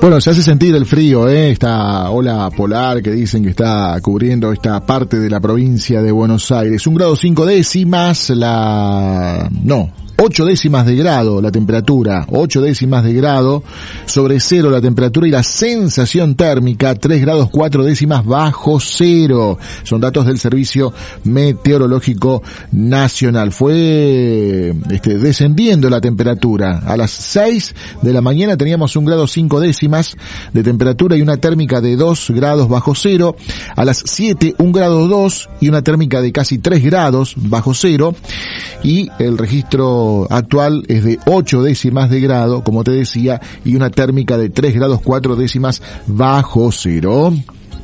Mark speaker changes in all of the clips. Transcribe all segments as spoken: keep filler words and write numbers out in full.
Speaker 1: Bueno, se hace sentir el frío, ¿eh? Esta ola polar que dicen que está cubriendo esta parte de la provincia de Buenos Aires. Un grado cinco décimas, la... no... ocho décimas de grado la temperatura, ocho décimas de grado sobre cero la temperatura y la sensación térmica, tres grados cuatro décimas bajo cero. Son datos del Servicio Meteorológico Nacional. Fue este, descendiendo la temperatura. A las seis de la mañana teníamos un grado cinco décimas de temperatura y una térmica de dos grados bajo cero. A las siete, un grado dos y una térmica de casi tres grados bajo cero. Y el registro actual es de ocho décimas de grado, como te decía, y una térmica de tres grados cuatro décimas bajo cero.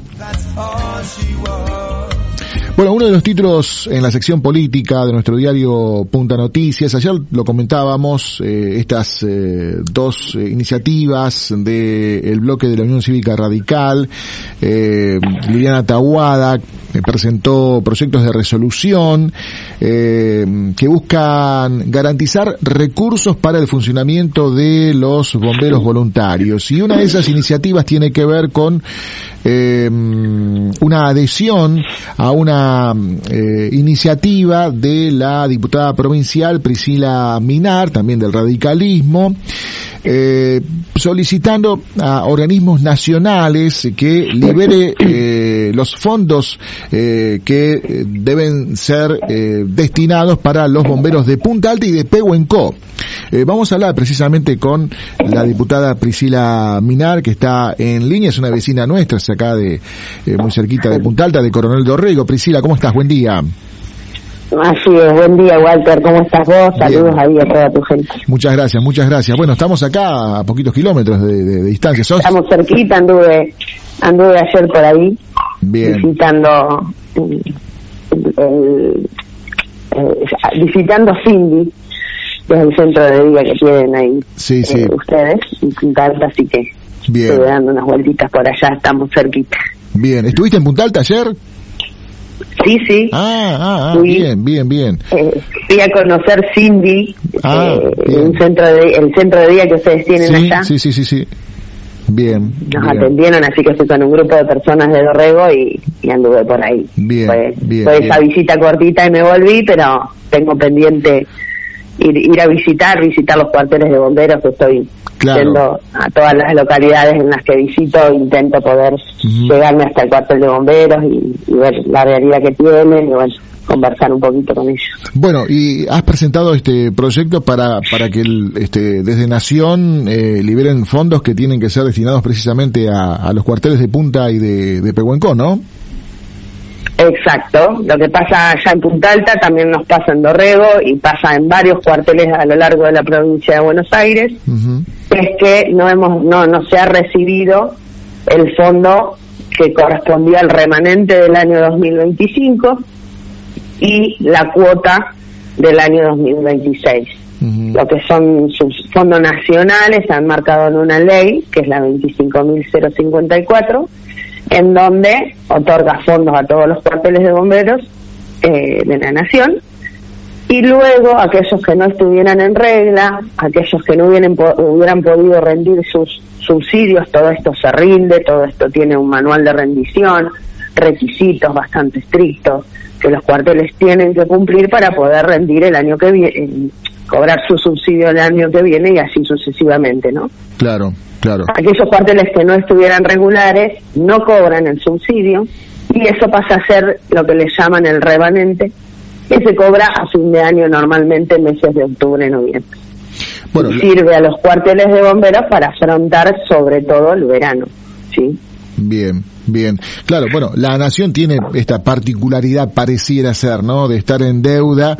Speaker 1: Bueno, uno de los títulos en la sección política de nuestro diario Punta Noticias, ayer lo comentábamos, eh, estas eh, dos eh, iniciativas del bloque de la Unión Cívica Radical. eh, Liliana Taboada eh, presentó proyectos de resolución eh, que buscan garantizar recursos para el funcionamiento de los bomberos voluntarios, y una de esas iniciativas tiene que ver con eh, una adhesión a una Eh, iniciativa de la diputada provincial Priscila Minar, también del radicalismo, eh, solicitando a organismos nacionales que libere eh, los fondos eh, que deben ser eh, destinados para los bomberos de Punta Alta y de Pehuenco. Eh, vamos a hablar precisamente con la diputada Priscila Minar, que está en línea, es una vecina nuestra, es acá de eh, muy cerquita de Punta Alta, de Coronel Dorrego. Priscila, ¿cómo estás? Buen día.
Speaker 2: Así es, buen día, Walter, ¿cómo estás vos? Saludos ahí a toda tu gente.
Speaker 1: Muchas gracias, muchas gracias. Bueno, estamos acá a poquitos kilómetros de, de, de distancia. ¿Sos?
Speaker 2: Estamos cerquita, anduve anduve ayer por ahí.
Speaker 1: Bien.
Speaker 2: Visitando el, el, el, visitando Cindy, que es el centro de día que tienen ahí.
Speaker 1: Sí, sí.
Speaker 2: Eh, ustedes, en Punta Alta, así que
Speaker 1: bien,
Speaker 2: estuve dando unas vueltitas por allá, estamos cerquita.
Speaker 1: Bien, ¿estuviste en Punta Alta ayer?
Speaker 2: Sí, sí.
Speaker 1: Ah, ah, ah
Speaker 2: fui,
Speaker 1: bien, bien, bien.
Speaker 2: Eh, fui a conocer Cindy,
Speaker 1: ah,
Speaker 2: eh, un centro de, el centro de día que ustedes tienen
Speaker 1: sí,
Speaker 2: allá.
Speaker 1: Sí, sí, sí, sí. Bien.
Speaker 2: Nos
Speaker 1: bien.
Speaker 2: atendieron, así que fui con un grupo de personas de Dorrego y, y anduve por ahí.
Speaker 1: Bien,
Speaker 2: fue,
Speaker 1: bien,
Speaker 2: fue
Speaker 1: bien.
Speaker 2: esa visita cortita y me volví, pero tengo pendiente ir, ir a visitar, visitar los cuarteles de bomberos, que estoy
Speaker 1: claro.
Speaker 2: yendo a todas las localidades en las que visito, intento poder uh-huh. llegarme hasta el cuartel de bomberos y, y ver la realidad que tienen y bueno, conversar un poquito con ellos.
Speaker 1: Bueno, y has presentado este proyecto para para que el, este desde Nación eh, liberen fondos que tienen que ser destinados precisamente a, a los cuarteles de Punta y de, de Pehuenco, ¿no?
Speaker 2: Exacto, lo que pasa allá en Punta Alta también nos pasa en Dorrego y pasa en varios cuarteles a lo largo de la provincia de Buenos Aires, uh-huh. es que no hemos no no se ha recibido el fondo que correspondía al remanente del año dos mil veinticinco y la cuota del año dos mil veintiséis. Uh-huh. Lo que son sus fondos nacionales se han marcado en una ley, que es la veinticinco mil cincuenta y cuatro, en donde otorga fondos a todos los cuarteles de bomberos eh, de la nación, y luego aquellos que no estuvieran en regla, aquellos que no hubieran, hubieran podido rendir sus subsidios, todo esto se rinde, todo esto tiene un manual de rendición, requisitos bastante estrictos que los cuarteles tienen que cumplir para poder rendir el año que viene, cobrar su subsidio el año que viene y así sucesivamente, ¿no?
Speaker 1: Claro, claro.
Speaker 2: Aquellos cuarteles que no estuvieran regulares no cobran el subsidio y eso pasa a ser lo que le llaman el remanente, que se cobra a fin de año, normalmente en meses de octubre y noviembre. Bueno, y sirve a los cuarteles de bomberos para afrontar sobre todo el verano, ¿sí?
Speaker 1: Bien, bien. Claro, bueno, la Nación tiene esta particularidad, pareciera ser, ¿no?, de estar en deuda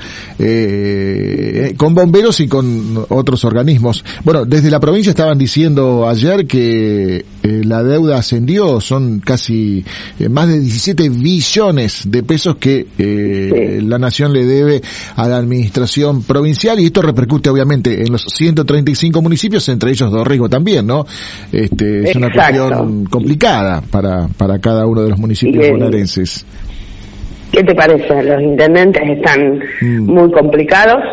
Speaker 1: eh, con bomberos y con otros organismos. Bueno, desde la provincia estaban diciendo ayer que eh, la deuda ascendió, son casi eh, más de diecisiete billones de pesos que eh, sí. la Nación le debe a la administración provincial, y esto repercute obviamente en los ciento treinta y cinco municipios, entre ellos Dorrego también, ¿no? Este, es una
Speaker 2: Exacto.
Speaker 1: cuestión complicada para para cada uno de los municipios
Speaker 2: ¿Qué,
Speaker 1: bonaerenses.
Speaker 2: ¿Qué te parece? Los intendentes están mm. muy complicados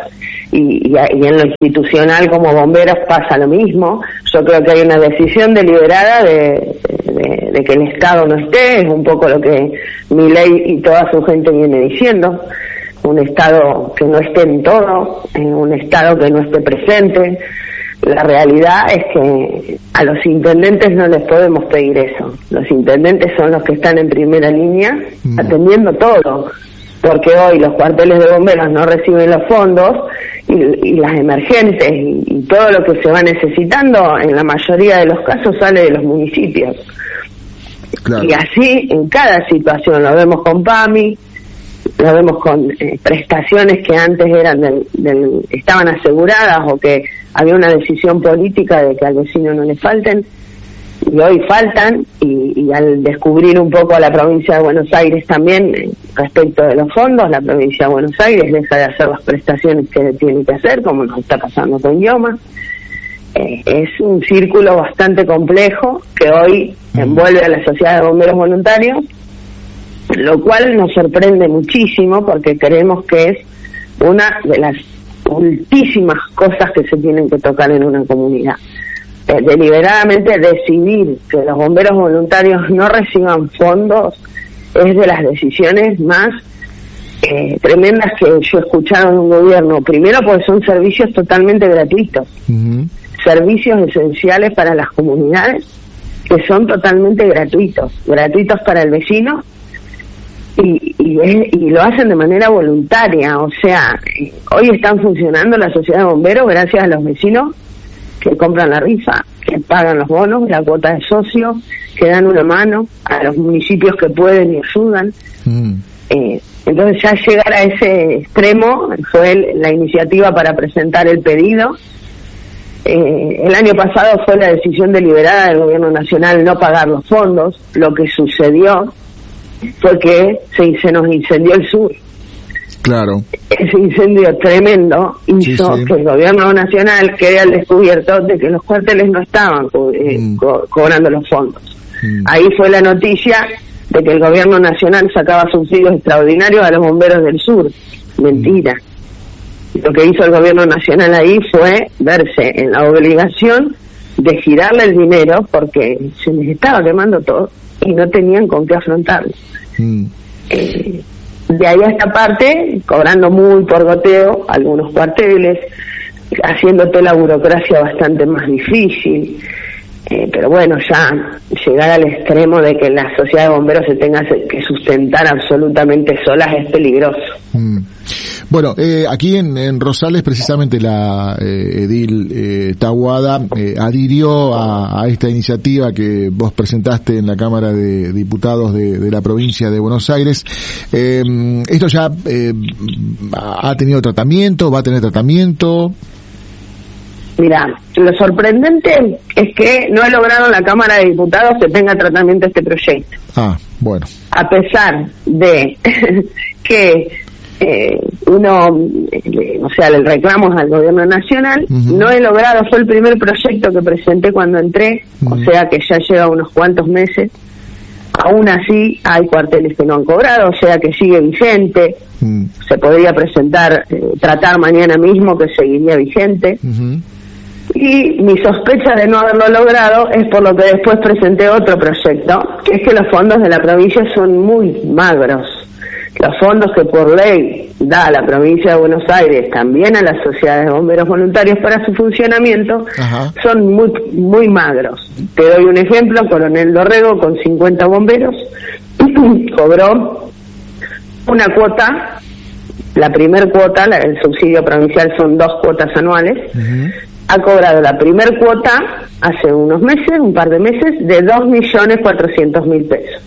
Speaker 2: y, y, y en lo institucional como bomberos pasa lo mismo. Yo creo que hay una decisión deliberada de, de, de que el Estado no esté, es un poco lo que Milei y toda su gente viene diciendo, un Estado que no esté en todo, un Estado que no esté presente. La realidad es que a los intendentes no les podemos pedir eso. Los intendentes son los que están en primera línea mm. atendiendo todo, porque hoy los cuarteles de bomberos no reciben los fondos y, y las emergentes y, y todo lo que se va necesitando en la mayoría de los casos sale de los municipios. Claro. Y así en cada situación, lo vemos con PAMI, lo vemos con eh, prestaciones que antes eran del, del, estaban aseguradas o que había una decisión política de que al vecino no le falten, y hoy faltan, y, y al descubrir un poco a la provincia de Buenos Aires también eh, respecto de los fondos, la provincia de Buenos Aires deja de hacer las prestaciones que tiene que hacer, como nos está pasando con IOMA. Eh, es un círculo bastante complejo que hoy envuelve a la Sociedad de Bomberos Voluntarios, lo cual nos sorprende muchísimo porque creemos que es una de las ultísimas cosas que se tienen que tocar en una comunidad. Eh, deliberadamente decidir que los bomberos voluntarios no reciban fondos es de las decisiones más eh, tremendas que yo he escuchado en un gobierno. Primero porque son servicios totalmente gratuitos, uh-huh. servicios esenciales para las comunidades que son totalmente gratuitos, gratuitos para el vecino. Y, y, es, y lo hacen de manera voluntaria, o sea, hoy están funcionando la sociedad de bomberos gracias a los vecinos que compran la rifa, que pagan los bonos, la cuota de socio, que dan una mano a los municipios que pueden y ayudan. Mm. Eh, entonces ya llegar a ese extremo fue el, la iniciativa para presentar el pedido. Eh, el año pasado fue la decisión deliberada del gobierno nacional no pagar los fondos. Lo que sucedió fue que se, se nos incendió el sur.
Speaker 1: Claro.
Speaker 2: Ese incendio tremendo hizo sí, sí. que el gobierno nacional quede al descubierto de que los cuarteles no estaban co- eh, mm. co- cobrando los fondos. Mm. Ahí fue la noticia de que el gobierno nacional sacaba subsidios extraordinarios a los bomberos del sur. Mentira. Mm. Lo que hizo el gobierno nacional ahí fue verse en la obligación de girarle el dinero porque se les estaba quemando todo y no tenían con qué afrontarlo. Mm. Eh, de ahí a esta parte, cobrando muy por goteo algunos cuarteles, haciéndote la burocracia bastante más difícil, eh, pero bueno, ya llegar al extremo de que la sociedad de bomberos se tenga que sustentar absolutamente solas es peligroso.
Speaker 1: Mm. Bueno, eh, aquí en, en Rosales precisamente la eh, edil eh, Taboada eh, adhirió a, a esta iniciativa que vos presentaste en la Cámara de Diputados de, de la provincia de Buenos Aires. Eh, ¿Esto ya eh, ha tenido tratamiento? ¿Va a tener tratamiento?
Speaker 2: Mira, lo sorprendente es que no he logrado en la Cámara de Diputados que tenga tratamiento este proyecto.
Speaker 1: Ah, bueno.
Speaker 2: A pesar de que eh, uno, eh, o sea, le reclamos al gobierno nacional, uh-huh. no he logrado, fue el primer proyecto que presenté cuando entré, uh-huh. o sea que ya lleva unos cuantos meses. Aún así hay cuarteles que no han cobrado, o sea que sigue vigente. Uh-huh. Se podría presentar, eh, tratar mañana mismo que seguiría vigente. Uh-huh. Y mi sospecha de no haberlo logrado es por lo que después presenté otro proyecto, que es que los fondos de la provincia son muy magros. Los fondos que por ley da la provincia de Buenos Aires también a las sociedades de bomberos voluntarios para su funcionamiento, ajá, son muy muy magros. Te doy un ejemplo: Coronel Dorrego con cincuenta bomberos cobró una cuota, la primer cuota, la, el subsidio provincial son dos cuotas anuales, uh-huh. ha cobrado la primer cuota hace unos meses, un par de meses, de dos millones cuatrocientos mil pesos.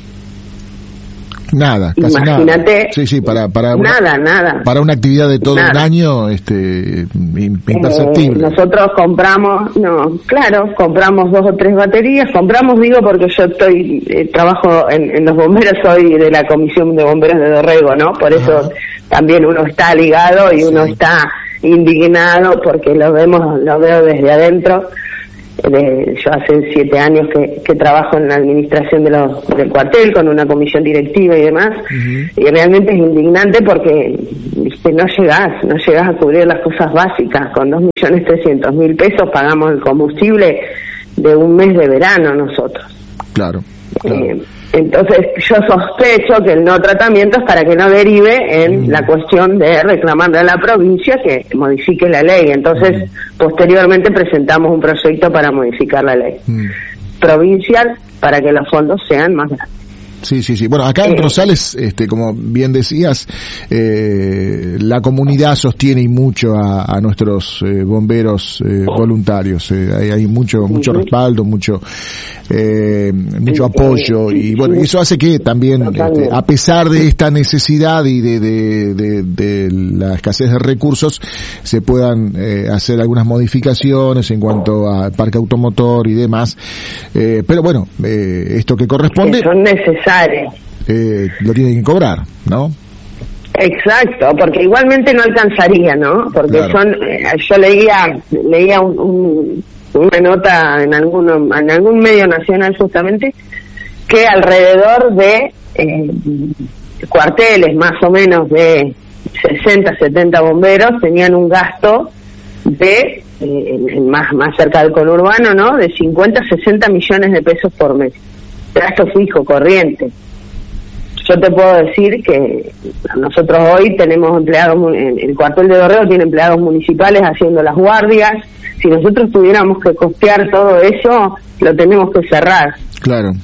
Speaker 1: Nada, casi
Speaker 2: Imagínate,
Speaker 1: nada. Sí, sí, para, para
Speaker 2: una, nada, nada.
Speaker 1: Para una actividad de todo nada. un año, este, imperceptible.
Speaker 2: Eh, nosotros compramos, no, claro, compramos dos o tres baterías, compramos, digo, porque yo estoy, eh, trabajo en, en los bomberos, soy de la Comisión de Bomberos de Dorrego, ¿no? Por eso ajá, también uno está ligado y uno sí. está indignado porque lo vemos, lo veo desde adentro. De, yo hace siete años que, que trabajo en la administración de los, del cuartel con una comisión directiva y demás, uh-huh. y realmente es indignante porque viste, no llegás, no llegás a cubrir las cosas básicas. Con dos millones trescientos mil pesos pagamos el combustible de un mes de verano nosotros.
Speaker 1: Claro. claro.
Speaker 2: Eh, entonces yo sospecho que el no tratamiento es para que no derive en mm. la cuestión de reclamarle a la provincia que modifique la ley. Entonces mm. posteriormente presentamos un proyecto para modificar la ley mm. provincial para que los fondos sean más grandes.
Speaker 1: Sí, sí, sí. Bueno, acá en Rosales, este, como bien decías, eh, la comunidad sostiene mucho a, a nuestros eh, bomberos eh, voluntarios. Eh, hay, hay mucho, mucho respaldo, mucho, eh, mucho apoyo y bueno, eso hace que también, este, a pesar de esta necesidad y de, de, de, de la escasez de recursos, se puedan eh, hacer algunas modificaciones en cuanto a parque automotor y demás. Eh, pero bueno, eh, esto que corresponde.
Speaker 2: Que son necesarios.
Speaker 1: Eh, lo tienen que cobrar, ¿no?
Speaker 2: Exacto, porque igualmente no alcanzaría, ¿no? Porque claro. son, eh, yo leía leía un, un, una nota en algún en algún medio nacional justamente que alrededor de eh, cuarteles más o menos de sesenta, setenta bomberos tenían un gasto de eh, más más cerca del conurbano, ¿no? De cincuenta, sesenta millones de pesos por mes. Gasto fijo, corriente. Yo te puedo decir que nosotros hoy tenemos empleados, el cuartel de Dorrego tiene empleados municipales haciendo las guardias. Si nosotros tuviéramos que costear todo eso, lo tenemos que cerrar.
Speaker 1: Claro.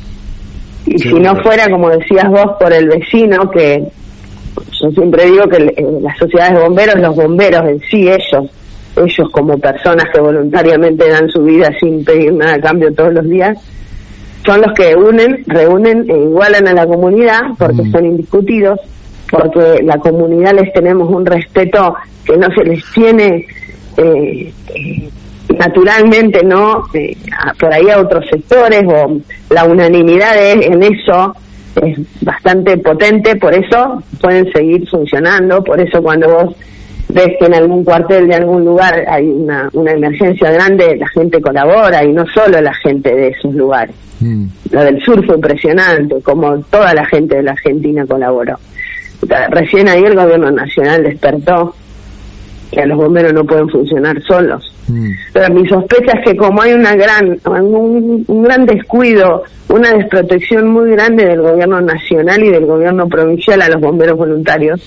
Speaker 2: Y sí, si no fuera, como decías vos, por el vecino, que yo siempre digo que eh, las sociedades de bomberos, los bomberos en sí, ellos, ellos como personas que voluntariamente dan su vida sin pedir nada a cambio todos los días, son los que unen, reúnen e igualan a la comunidad porque mm. son indiscutidos, porque la comunidad les tenemos un respeto que no se les tiene eh, eh, naturalmente, ¿no? Eh, a, por ahí a otros sectores, o la unanimidad es, en eso es bastante potente, por eso pueden seguir funcionando. Por eso cuando vos ves que en algún cuartel de algún lugar hay una, una emergencia grande, la gente colabora, y no solo la gente de esos lugares. Mm. Lo del sur fue impresionante, como toda la gente de la Argentina colaboró. Recién ahí el gobierno nacional despertó que los bomberos no pueden funcionar solos. Mm. Pero mi sospecha es que como hay una gran un, un gran descuido, una desprotección muy grande del gobierno nacional y del gobierno provincial a los bomberos voluntarios,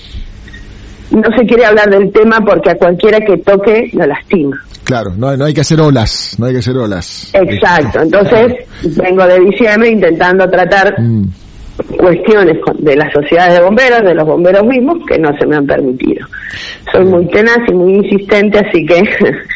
Speaker 2: no se quiere hablar del tema porque a cualquiera que toque lo lastima.
Speaker 1: Claro, no, no hay que hacer olas, no hay que hacer olas.
Speaker 2: Exacto, entonces vengo de diciembre intentando tratar mm. cuestiones de las sociedades de bomberos, de los bomberos mismos, que no se me han permitido. Soy muy tenaz y muy insistente, así que...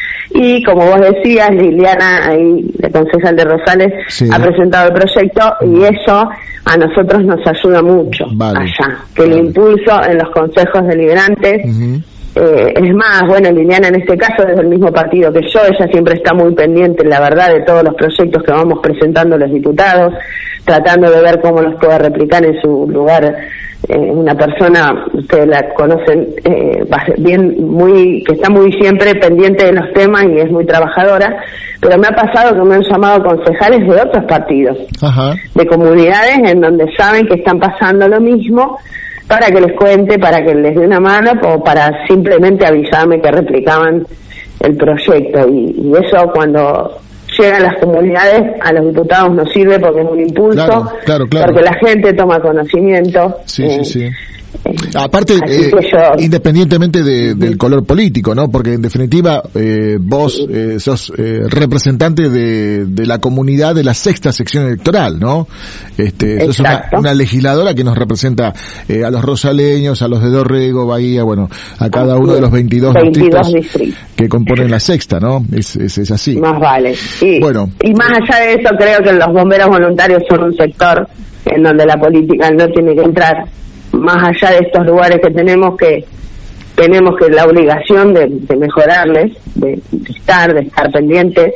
Speaker 2: Y como vos decías, Liliana, ahí, la concejal de Rosales, sí. ha presentado el proyecto y eso a nosotros nos ayuda mucho vale. allá. Que vale. el impulso en los consejos deliberantes, uh-huh. eh, es más, bueno, Liliana en este caso es del mismo partido que yo, ella siempre está muy pendiente, la verdad, de todos los proyectos que vamos presentando los diputados, tratando de ver cómo los puede replicar en su lugar. Eh, una persona, ustedes la conocen eh, bien, muy que está muy siempre pendiente de los temas y es muy trabajadora, pero me ha pasado que me han llamado concejales de otros partidos, Ajá. de comunidades en donde saben que están pasando lo mismo, para que les cuente, para que les dé una mano o para simplemente avisarme que replicaban el proyecto. Y, y eso cuando llegan las comunidades, a los diputados nos sirve porque es un impulso, claro, claro, claro. porque la gente toma conocimiento.
Speaker 1: Sí, eh, sí, sí. Eh, Aparte, eh, yo, independientemente de, del color político, ¿no? Porque en definitiva eh, vos eh, sos eh, representante de, de la comunidad de la sexta sección electoral, ¿no? Este, sos una, una legisladora que nos representa eh, a los rosaleños, a los de Dorrego, Bahía, bueno, a cada uno de los veintidós, veintidós distritos, distritos que componen la sexta, ¿no? Es, es, es así.
Speaker 2: Más vale. Y, bueno. y más allá de eso, creo que los bomberos voluntarios son un sector en donde la política no tiene que entrar. Más allá de estos lugares que tenemos que tenemos que la obligación de, de mejorarles, de, de estar, de estar pendientes,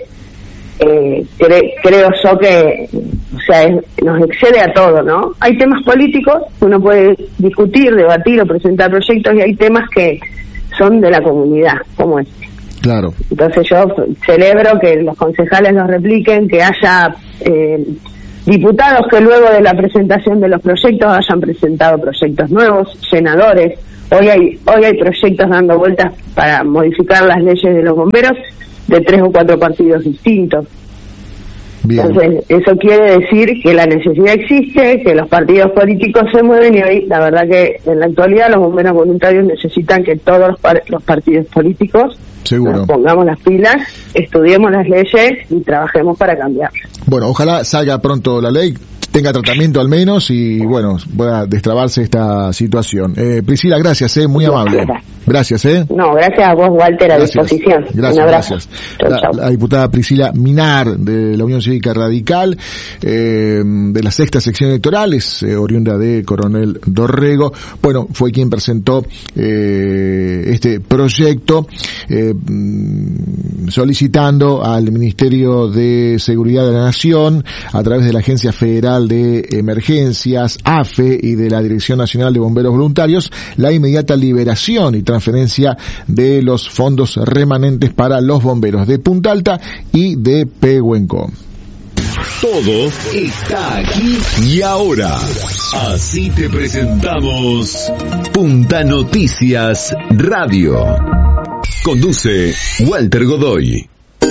Speaker 2: eh, cre, creo yo que, o sea, es, nos excede a todo, ¿no? Hay temas políticos, uno puede discutir, debatir o presentar proyectos, y hay temas que son de la comunidad, como este.
Speaker 1: Claro.
Speaker 2: Entonces yo celebro que los concejales nos repliquen, que haya eh, diputados que luego de la presentación de los proyectos hayan presentado proyectos nuevos, senadores. Hoy hay hoy hay proyectos dando vueltas para modificar las leyes de los bomberos de tres o cuatro partidos distintos. Bien. Entonces, eso quiere decir que la necesidad existe, que los partidos políticos se mueven, y hoy, la verdad que en la actualidad los bomberos voluntarios necesitan que todos los, par- los partidos políticos
Speaker 1: Seguro.
Speaker 2: nos pongamos las pilas, estudiemos las leyes y trabajemos para cambiarlas.
Speaker 1: Bueno, ojalá salga pronto la ley, tenga tratamiento al menos y, bueno, pueda destrabarse esta situación. Eh, Priscila, gracias, eh, muy amable. Gracias, eh.
Speaker 2: No, gracias a vos, Walter, a
Speaker 1: gracias.
Speaker 2: disposición.
Speaker 1: Gracias,
Speaker 2: Un abrazo.
Speaker 1: gracias. La, la diputada Priscila Minar, de la Unión Cívica Radical, eh, de la sexta sección electoral, es eh, oriunda de Coronel Dorrego. Bueno, fue quien presentó eh, este proyecto eh, solicitando al Ministerio de Seguridad de la Nación, a través de la Agencia Federal de Emergencias, A F E, y de la Dirección Nacional de Bomberos Voluntarios, la inmediata liberación y transferencia de los fondos remanentes para los bomberos de Punta Alta y de Pehuenco.
Speaker 3: Todo está aquí y ahora. Así te presentamos Punta Noticias Radio. Conduce Walter Godoy.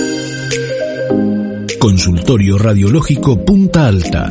Speaker 4: Consultorio Radiológico Punta Alta.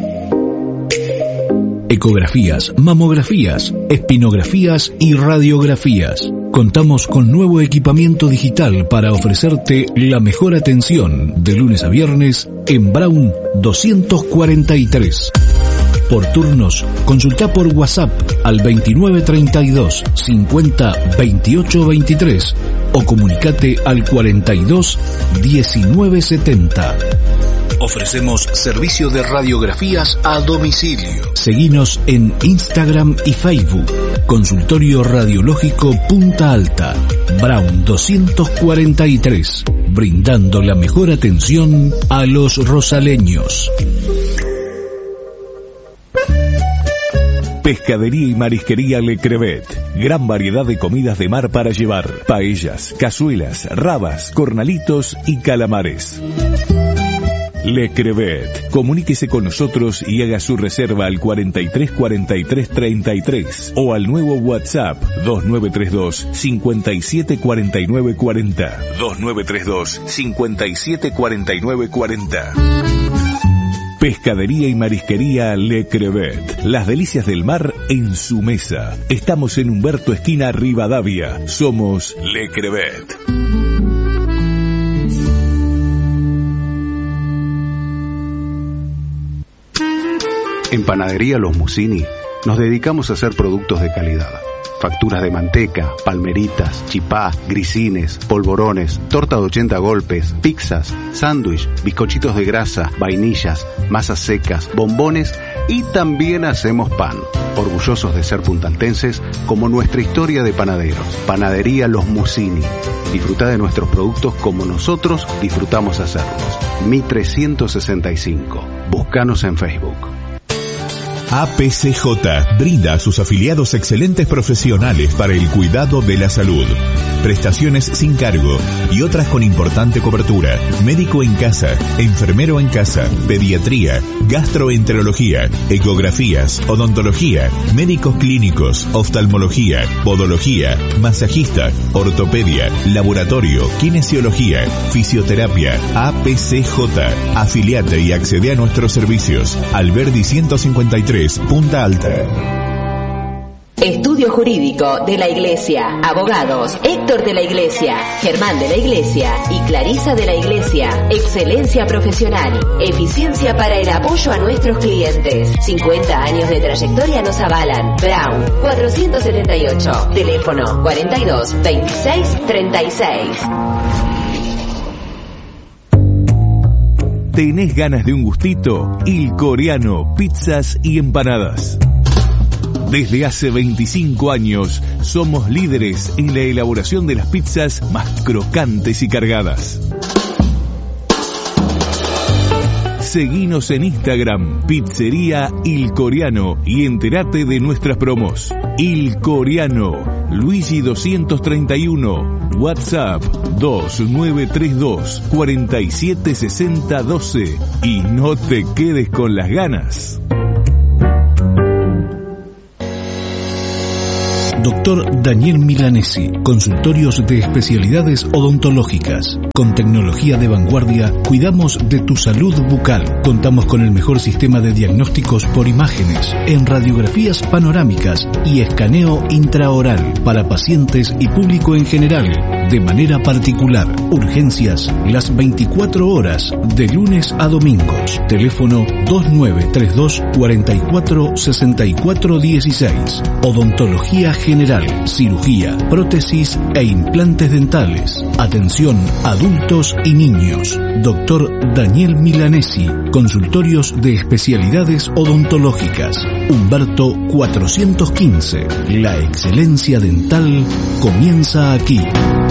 Speaker 4: Ecografías, mamografías, espinografías y radiografías. Contamos con nuevo equipamiento digital para ofrecerte la mejor atención de lunes a viernes en Brown doscientos cuarenta y tres. Por turnos, consulta por WhatsApp al veintinueve treinta y dos cincuenta veintiocho veintitrés o comunicate al cuarenta y dos diecinueve setenta. Ofrecemos servicio de radiografías a domicilio. Seguinos en Instagram y Facebook. Consultorio Radiológico Punta Alta, Brown doscientos cuarenta y tres, brindando la mejor atención a los rosaleños.
Speaker 3: Pescadería y Marisquería Le Crevet. Gran variedad de comidas de mar para llevar. Paellas, cazuelas, rabas, cornalitos y calamares. Le Crevet. Comuníquese con nosotros y haga su reserva al cuarenta y tres cuarenta y tres treinta y tres o al nuevo WhatsApp dos nueve tres dos cincuenta y siete cuarenta y nueve cuarenta. dos nueve tres dos cincuenta y siete cuarenta y nueve cuarenta. Pescadería y Marisquería Le Crevet. Las delicias del mar en su mesa. Estamos en Humberto esquina Rivadavia. Somos Le Crevet.
Speaker 5: En Panadería Los Musini nos dedicamos a hacer productos de calidad. Facturas de manteca, palmeritas, chipá, grisines, polvorones, torta de ochenta golpes, pizzas, sándwich, bizcochitos de grasa, vainillas, masas secas, bombones y también hacemos pan. Orgullosos de ser puntaltenses como nuestra historia de panaderos. Panadería Los Musini. Disfruta de nuestros productos como nosotros disfrutamos hacerlos. Mitre ciento sesenta y cinco. Búscanos en Facebook.
Speaker 6: A P C J brinda a sus afiliados excelentes profesionales para el cuidado de la salud. Prestaciones sin cargo y otras con importante cobertura. Médico en casa, enfermero en casa, pediatría, gastroenterología, ecografías, odontología, médicos clínicos, oftalmología, podología, masajista, ortopedia, laboratorio, kinesiología, fisioterapia. A P C J. Afiliate y accede a nuestros servicios. Alberdi ciento cincuenta y tres, Punta Alta.
Speaker 7: Estudio Jurídico de la Iglesia. Abogados Héctor de la Iglesia, Germán de la Iglesia y Clarisa de la Iglesia. Excelencia profesional, eficiencia para el apoyo a nuestros clientes. cincuenta años de trayectoria nos avalan. Brown cuatrocientos setenta y ocho. Teléfono cuarenta y dos veintiséis treinta y seis.
Speaker 3: ¿Tenés ganas de un gustito? Il Coreano, pizzas y empanadas. Desde hace veinticinco años somos líderes en la elaboración de las pizzas más crocantes y cargadas. Seguinos en Instagram, Pizzería Il Coreano, y entérate de nuestras promos. Il Coreano, Luigi doscientos treinta y uno, WhatsApp dos nueve tres dos, cuatro siete seis cero uno dos, y no te quedes con las ganas.
Speaker 4: Doctor Daniel Milanesi, consultorios de especialidades odontológicas. Con tecnología de vanguardia, cuidamos de tu salud bucal. Contamos con el mejor sistema de diagnósticos por imágenes, en radiografías panorámicas y escaneo intraoral para pacientes y público en general, de manera particular. Urgencias las veinticuatro horas, de lunes a domingos. Teléfono dos nueve tres dos, cuatro cuatro, seis cuatro uno seis. Odontología general, cirugía, prótesis e implantes dentales. Atención adultos y niños. Doctor Daniel Milanesi, consultorios de especialidades odontológicas. Humberto cuatrocientos quince. La excelencia dental comienza aquí.